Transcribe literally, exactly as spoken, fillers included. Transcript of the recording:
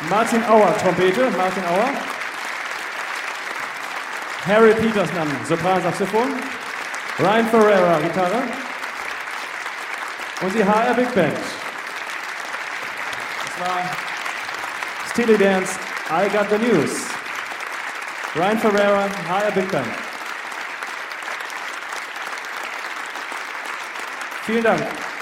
Martin Auer, Trompete, Martin Auer. Harry Peterson, Sopran-Saxophon. Ryan Ferreira, Gitarre. Und die H R Big Band. Das war Steely Dan's I Got the News. Ryan Ferreira, H R Big Band. Vielen Dank.